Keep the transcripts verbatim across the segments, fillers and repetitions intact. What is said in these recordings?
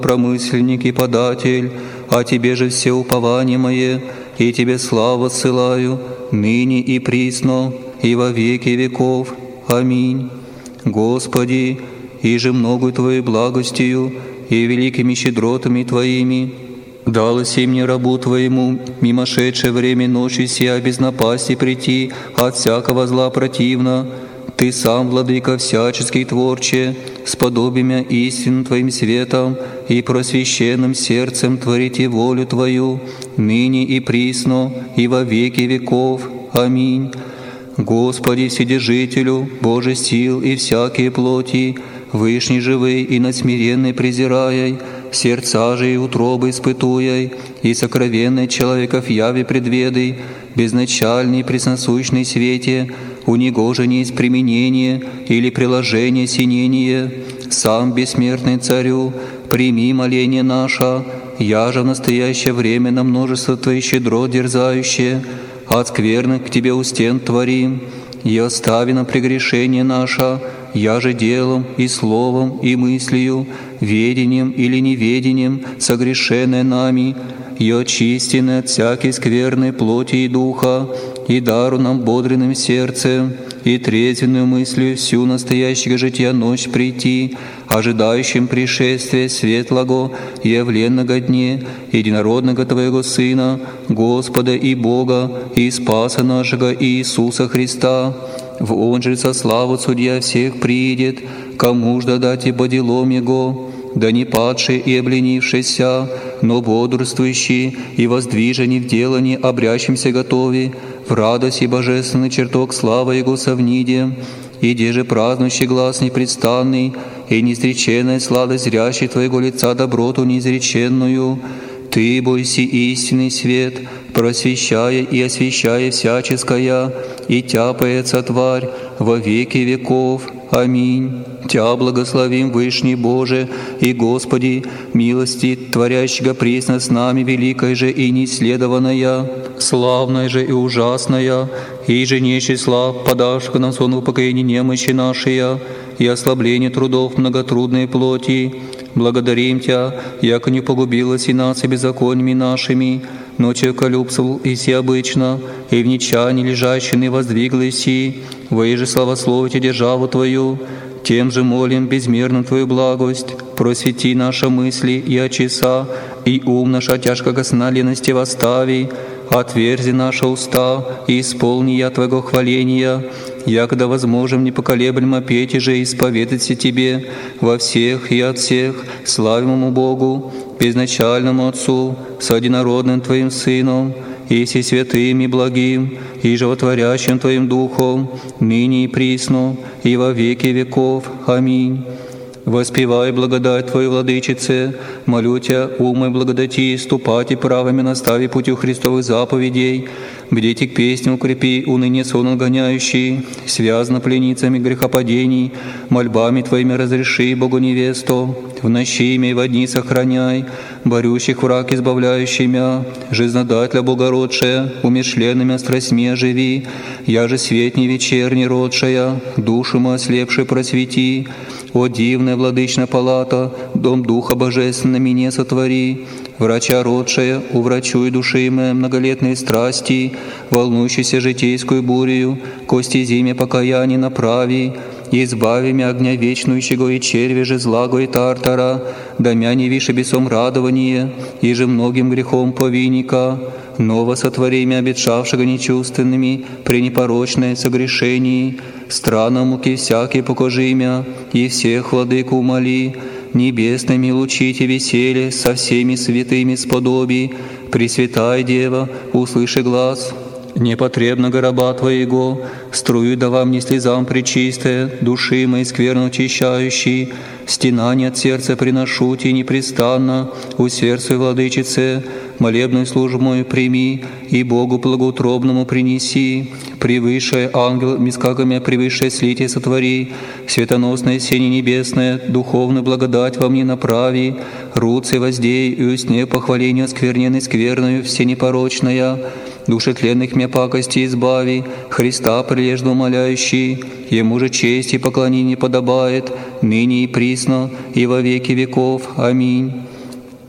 промысленник и податель, а Тебе же все упование мое, и Тебе славу ссылаю, ныне и присно, и во веки веков. Аминь. Господи, и же многою Твоей благостью и великими щедротами Твоими далось и мне рабу Твоему, мимошедшее время ночи сия без напасти прийти от всякого зла противно. Ты сам, владыка всяческий творче, с подобием истинным Твоим светом и просвещенным сердцем творите волю Твою, ныне и присно, и во веки веков. Аминь. Господи, Вседержителю, Боже сил и всякие плоти, Вышний живый и надсмиренный презираяй, сердца же и утробы испытуяй, и сокровенный человеков яви предведай, безначальный пресносущный свете, у него же не есть применение или приложение синение. Сам бессмертный Царю, прими моление наше, я же в настоящее время на множество Твоих щедрот дерзающее, от скверных к Тебе у стен творим, и остави нам прегрешение наше, я же делом и словом и мыслью, ведением или неведением, согрешенное нами, и очистенное от всякой скверной плоти и духа, и дару нам бодренным сердцем, и трезвенную мыслью всю настоящего жития ночь прийти, ожидающим пришествия светлого и явленного дне, единородного Твоего Сына, Господа и Бога, и Спаса нашего Иисуса Христа. В Он же со славу Судья всех приидет, кому ж дадать и по делам Его, да не падший и обленившийся, но бодрствующий и воздвиженный в делании обрящимся готови, в радость и божественный чертог славы Его совниде, иди же празднующий глаз непрестанный, и неизреченная сладость зрящий Твоего лица доброту неизреченную. Ты, бойся истинный свет, просвещая и освещая всяческое, и тяпается тварь во веки веков. Аминь. Тя благословим, Вышний Боже и Господи, милости творящего пресно с нами, великая же и неисследованная, славная же и ужасная, и же не числа, подавших нам сон упокоение немощи нашей, и ослабление трудов многотрудной плоти. Благодарим Тя, яко не погубилась и нас и беззакониями нашими, но человеколюбствовал и си обычно, и в нечаянии лежащий воздвиглась и, воеже славословите державу Твою. Тем же молим безмерно Твою благость, просвети наши мысли и очиса, и ум наш от тяжкого сна лености восстави, отверзи наши уста и исполни я Твоего хваления, якогда возможем непоколеблемо петь и же исповедаться Тебе во всех и от всех славимому Богу, безначальному Отцу, с одинородным Твоим Сыном, и все святым и благим, и животворящим Твоим Духом, ныне и присно, и во веки веков. Аминь. Воспевай благодать Твою, Владычице, молю Тя, умой благодати, ступать и правыми настави путю Христовых заповедей, бдите к песням укрепи, уныние сон отгоняющий, связано пленницами грехопадений, мольбами Твоими разреши Богу невесту, в ночи имя и во дни сохраняй, борющих враг избавляющий мя, жизнодателя Богородшая, умершленными страстьми оживи, я же светней вечерней родшая, душу мою ослепшей просвети, о дивная владычная палата, дом Духа Божественного мне сотвори, врача родшая, уврачуй души моей многолетные страсти, волнующейся житейскую бурею, кости зиме покаяние направи, избави мя огня вечнующего и черви же злаго и тартара, да мя не више бесом радование, и же многим грехом повинника, ново сотвори мя обетшавшего нечувственными, при непорочное согрешении, странам муки всякие покажи мя, и всех владыку умоли, небесными лучите веселье со всеми святыми сподоби, Пресвятая Дева, услыши глаз, непотребно гроба Твоего, струю да вам не слезам пречистая, души моей скверно очищающей, стенание от сердца приношу Ти непрестанно, усердствуй, Владычице, молебную службу мою прими, и Богу благоутробному принеси, превыше ангел, мискаками превыше слитие сотвори, светоносное сение небесное, духовную благодать во мне направи, руцы воздей и усне похваление оскверненной скверною все непорочная, души тленных мя пакости избави, Христа прилежно умоляющий, Ему же честь и поклонение подобает, ныне и присно, и во веки веков. Аминь.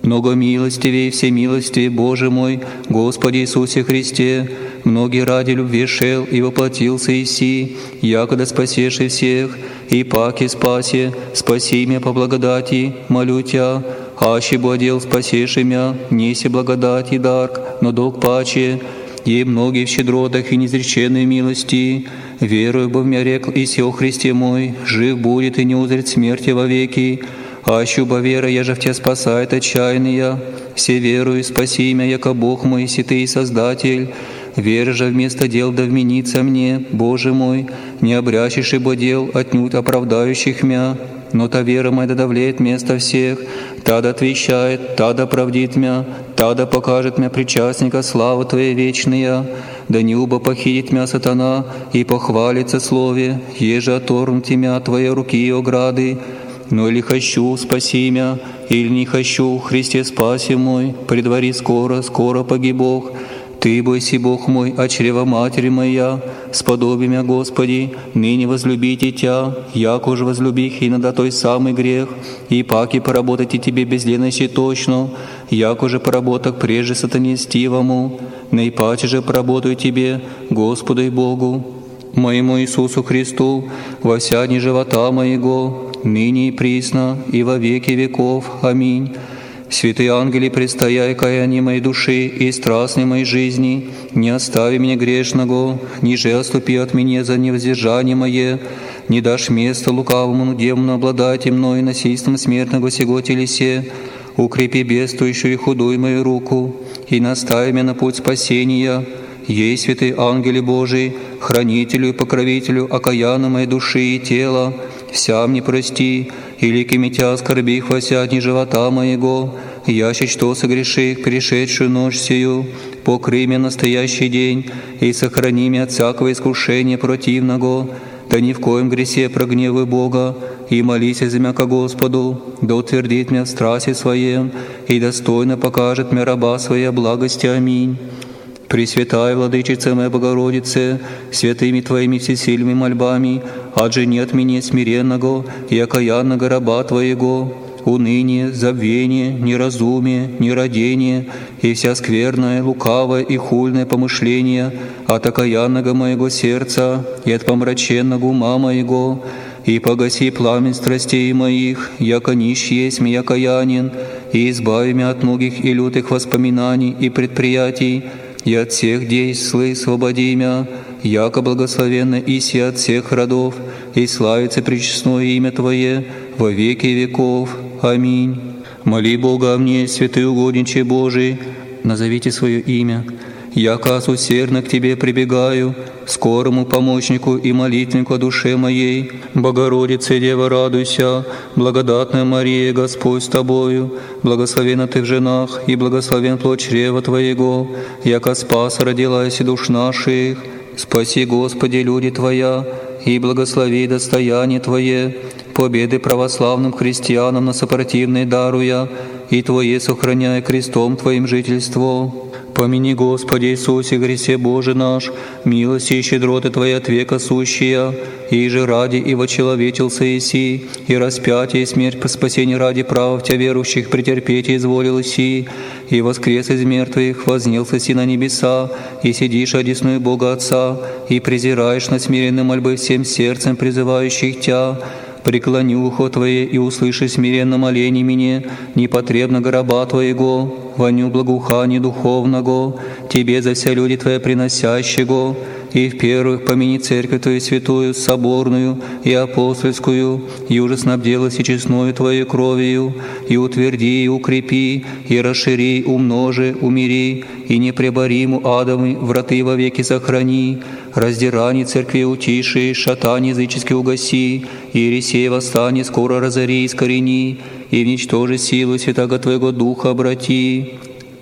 Много милостивей, всемилостивей, Боже мой, Господи Иисусе Христе, многие ради любви шел и воплотился Иси, якогда спасеши всех, и паки спаси, спаси меня по благодати, молю Тя, аще бладел спасеши мя, неси благодать и дарк, но долг паче, и многие в щедротах и неизреченной милости, верую, бо в мя рекл и сел Христе мой, жив будет и не узрит смерти вовеки, аще бо вера, я же в Тя спасает отчаянная, все верую, спаси мя, яко Бог мой, си Ты и Создатель, вера же вместо дел да вменится мне, Боже мой, не обрящешь ибо дел отнюдь оправдающих мя, но та вера моя да давлеет место всех, та да отвещает, та да правдит мя, та да покажет мя причастника славы Твоей вечная, да не убо похитит мя сатана и похвалится слове, еже оторнути мя Твоей руки и ограды, но или хочу, спаси мя, или не хочу, Христе спаси мой, предвари скоро, скоро погибох, Ты, бойся, Бог мой, а чрева матери моя, сподоби мя, Господи, ныне возлюбите Тя, яко уж возлюбих и на той самый грех, и паки поработайте Тебе бездленности точно, яко же поработок прежде сатане стивому, наипаче же поработаю Тебе, Господу и Богу, моему Иисусу Христу, во вся дни живота моего, ныне и присно, и во веки веков. Аминь. Святые ангели, предстояй каяние моей души и страстной моей жизни, не остави меня грешного, ниже отступи от меня за невоздержание мое, не дашь места лукавому демону обладать мной насильством смертного сего телесе, укрепи бедствующую и худую мою руку, и настави меня на путь спасения. Ей, святые ангели Божии, хранителю и покровителю окаянной моей души и тела, вся мне прости, и лики мятя оскорбих во вся дни живота моего, яще что согреших пришедшую ночь сию, покрый меня настоящий день, и сохрани меня от всякого искушения противного, да ни в коем гресе прогневай Бога, и молись за меня ко Господу, да утвердит меня в страсти своем, и достойно покажет мне раба своей благости. Аминь. Пресвятая Владычица моя Богородице, святыми Твоими всесильными мольбами, отжени от меня смиренного и окаянного раба Твоего, уныние, забвение, неразумие, нерадение и вся скверное, лукавое и хульное помышление от окаянного моего сердца и от помраченного ума моего, и погаси пламень страстей моих, яко нищ есть мне окаянен, и избави меня от многих и лютых воспоминаний и предприятий, и от всех действий свободи мя, яко благословенно иси от всех родов, и славится пречестное имя Твое во веки веков. Аминь. Моли Бога о мне, святый угодниче Божий, назовите свое имя. Яко усердно к Тебе прибегаю, скорому помощнику и молитвеннику о душе моей. Богородице, Дева, радуйся, благодатная Мария, Господь с Тобою, благословенна Ты в женах, и благословен плод чрева Твоего, яко спас родилась и душ наших. Спаси, Господи, люди Твоя, и благослови достояние Твое, победы православным христианам на сопротивной даруя, и Твое сохраняя крестом Твоим жительство. Помяни, Господи Иисусе Христе Боже наш, милости и щедроты Твоя от века сущая, и же ради и вочеловечился Иси, и распятие и смерть по спасению ради прав Тя верующих претерпеть изволил Иси, и воскрес из мертвых, вознелся Си на небеса, и сидишь одесную Бога Отца, и презираешь на смиренные мольбы всем сердцем призывающих Тя. Преклони ухо Твое и услыши смиренно моление мне, непотребно раба Твоего, воню благоухания духовного, Тебе за вся люди Твоя приносящего, и в первых помяни Церковь Твою святую, соборную и апостольскую, и уже снабделась и честною Твоей кровью, и утверди, и укрепи, и расшири, умножи, умири, и непребориму адовы враты вовеки сохрани, раздирание церкви утиши, шатань языческий угаси, и ересей восстание скоро разори и искорени, и в ничтоже силу святаго Твоего Духа обрати.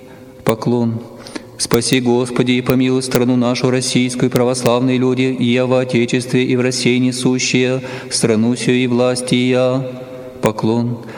Поклон. Спаси, Господи, и помилуй страну нашу российскую, православные люди, и я во Отечестве, и в России несущие, страну сию и власти я. Поклон.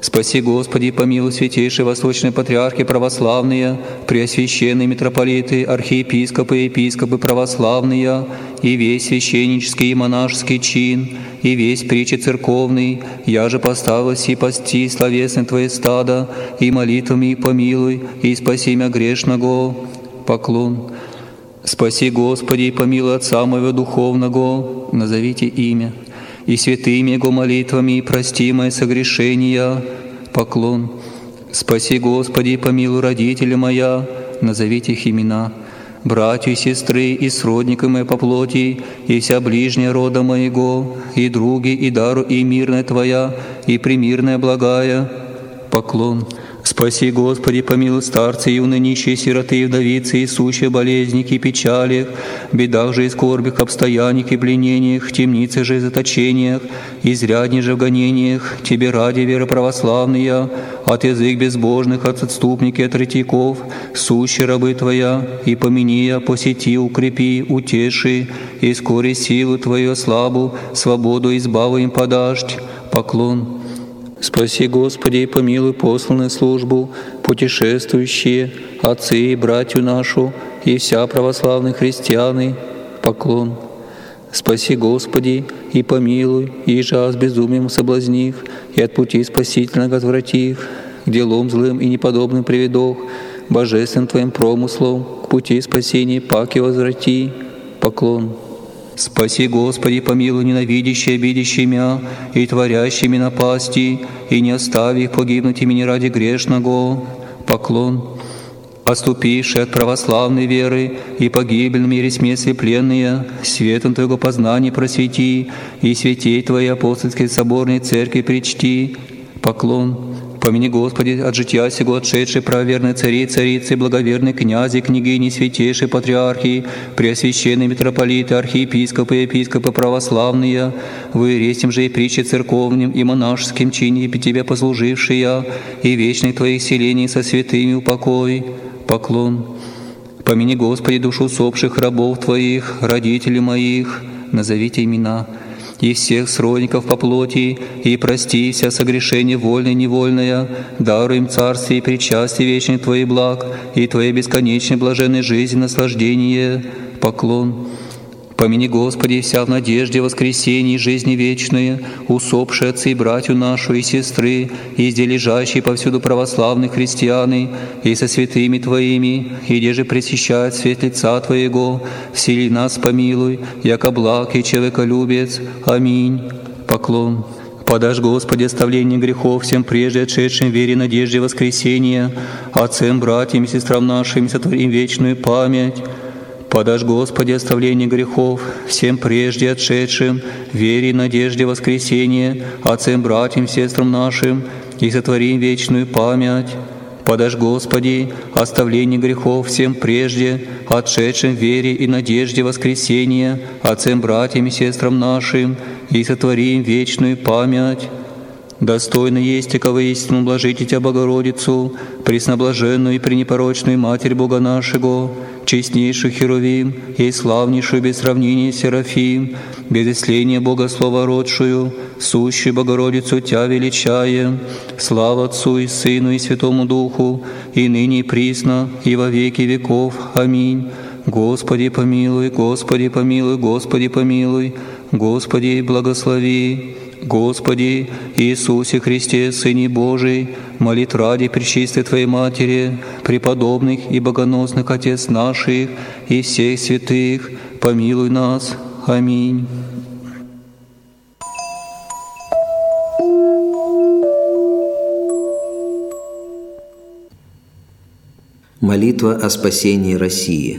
Спаси, Господи, помилуй, святейшие восточные патриархи православные, преосвященные митрополиты, архиепископы, епископы православные, и весь священнический и монашеский чин, и весь притчи церковный, я же поставилась и пасти словесное Твое стадо, и молитвами их помилуй, и спаси мя грешного. Поклон. Спаси, Господи, помилуй Отца моего духовного, назовите имя, и святыми Его молитвами прости мои согрешения. Поклон. Спаси, Господи, помилуй родителя моя, назовите их имена, братья и сестры, и сродника мои по плоти, и вся ближняя рода моего, и други, и дару, и мирная Твоя, и примирная благая. Поклон. Спаси, Господи, помилуй старцы, юные, нищие, сироты, и вдовицы, и сущие болезники, и печалях, бедах же и скорбях, обстояниях и пленениях, темницах же и заточениях, изрядней же в гонениях, Тебе ради веры православные, от язык безбожных, от отступники, от ретиков, сущие рабы Твоя, и помяни, посети, укрепи, утеши, и скоре силу Твою слабу, свободу избаву им подашь. Поклон. Спаси, Господи, и помилуй посланную службу, путешествующие, отцы и братью нашу, и вся православные христианы. Поклон. Спаси, Господи, и помилуй, и жа с безумием соблазнив, и от пути спасительного отвратив, к делам злым и неподобным приведох, божественным Твоим промыслом, к пути спасения паки возврати. Поклон. Спаси, Господи, помилуй ненавидящие, обидящие мя, и творящими напасти, и не остави их погибнуть имени ради грешного. Поклон. Отступившие от православной веры и погибель в мире смесли пленные, светом Твоего познания просвети, и святей Твоей апостольской соборной церкви причти. Поклон. Помяни, Господи, от жития сего отшедшей правоверной цари, царицы, благоверной князи, княгини, святейшие патриархи, преосвященные митрополиты, архиепископы, епископы православные, вы рестим же и притчи церковным и монашеским чине Тебя послужившие, и вечных Твоих селений со святыми упокой. Поклон. Помяни, Господи, душу усопших рабов Твоих, родителей моих, назовите имена, и всех сродников по плоти, и прости вся согрешение вольное и невольное, даруй им царствие и причастие вечных Твоих благ, и Твоей бесконечной блаженной жизни наслаждение. Поклон. Помяни, Господи, вся в надежде воскресения и жизни вечной, усопшие отцы и братью нашу и сестры, и здесь лежащие повсюду православные христианы, и со святыми Твоими, и где же пресыщает свет лица Твоего, всели нас помилуй, яко благ и человеколюбец. Аминь. Поклон. Подашь, Господи, оставление грехов всем прежде отшедшим в вере и надежде воскресения, отцам, братьям и сестрам нашим, сотворим вечную память. Подашь, Господи, оставление грехов всем прежде отшедшим в вере и надежде воскресения, отцам, братьям, сестрам нашим, и сотворим вечную память. Подашь, Господи, оставление грехов всем прежде отшедшим в вере и надежде воскресения, отцам, братьям и сестрам нашим, и сотворим вечную память. Достойно есть и кого истину блажите Тебя, Богородицу, пресноблаженную и пренепорочную Матерь Бога нашего, честнейшую Херувим и славнейшую без сравнения Серафим, без исления Бога Слова родшую, сущую Богородицу Тя величаем. Слава Отцу и Сыну и Святому Духу, и ныне и присно, и во веки веков. Аминь. Господи помилуй, Господи помилуй, Господи помилуй, Господи благослови. Господи Иисусе Христе, Сыне Божий, молит ради пречистой Твоей Матери, преподобных и богоносных Отец наших и всех святых, помилуй нас. Аминь. Молитва о спасении России.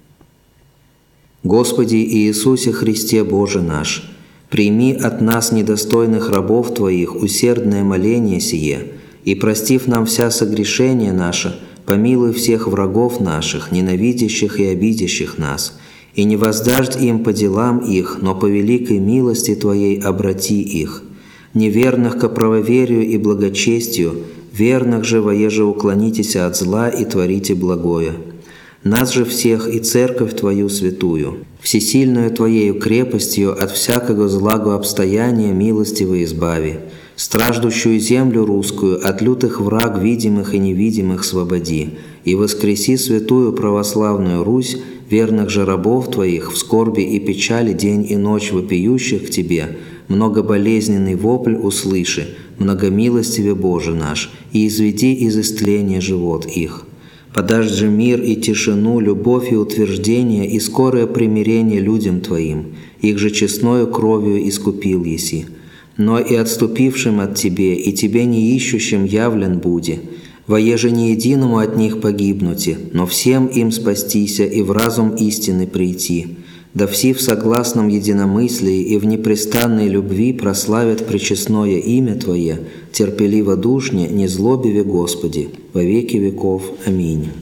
Господи Иисусе Христе, Боже наш, прими от нас, недостойных рабов Твоих, усердное моление сие, и, простив нам вся согрешения наши, помилуй всех врагов наших, ненавидящих и обидящих нас, и не воздашь им по делам их, но по великой милости Твоей обрати их. Неверных ко правоверию и благочестию, верных же воеже уклонитесь от зла и творите благое. Нас же всех и Церковь Твою святую, всесильную Твоею крепостью от всякого злагу обстояния милостиво избави. Страждущую землю русскую от лютых враг видимых и невидимых свободи, и воскреси святую православную Русь, верных же рабов Твоих, в скорби и печали день и ночь вопиющих к Тебе, многоболезненный вопль услыши, многомилостиве Боже наш, и изведи из истления живот их. Подашь же мир и тишину, любовь и утверждение, и скорое примирение людям Твоим, их же честною кровью искупил еси. Но и отступившим от Тебе, и Тебе не ищущим явлен буди, воеже не единому от них погибнути, но всем им спастися и в разум истины прийти. Да все в согласном единомыслии и в непрестанной любви прославят пречестное имя Твое, терпеливо душне, не злобиве Господи, во веки веков. Аминь.